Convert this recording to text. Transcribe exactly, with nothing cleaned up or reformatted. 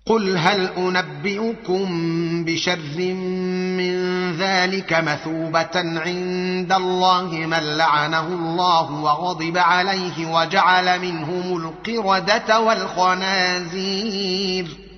قل هل أنبئكم بشر من ذلك مثوبة عند الله من لعنه الله وغضب عليه وجعل منهم القردة والخنازير